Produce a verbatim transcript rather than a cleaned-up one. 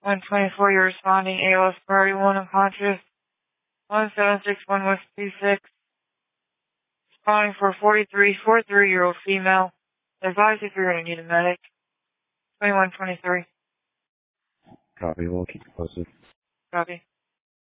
one twenty-four, you're responding. A L S priority one unconscious. one seven six one West two six. Responding for a forty-three, forty-three-year-old female. Advise if you're going to need a medic. twenty-one twenty-three. Copy, we'll keep you posted. Copy.